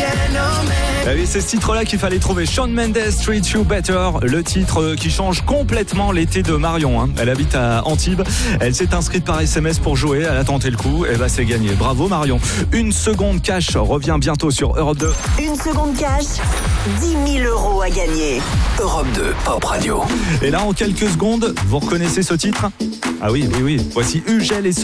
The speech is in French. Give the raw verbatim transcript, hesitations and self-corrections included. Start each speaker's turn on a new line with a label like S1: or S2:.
S1: Ah oui, c'est ce titre-là qu'il fallait trouver. Shawn Mendes, Treat You Better, le titre qui change complètement l'été de Marion. Hein. Elle habite à Antibes. Elle s'est inscrite par S M S pour jouer. Elle a tenté le coup. Et bah, c'est gagné. Bravo Marion. Une seconde cash revient bientôt sur Europe deux.
S2: Une seconde cash, dix mille euros à gagner.
S3: Europe deux, Pop Radio.
S1: Et là, en quelques secondes, vous reconnaissez ce titre ? Ah oui, oui, oui. Voici Ugel et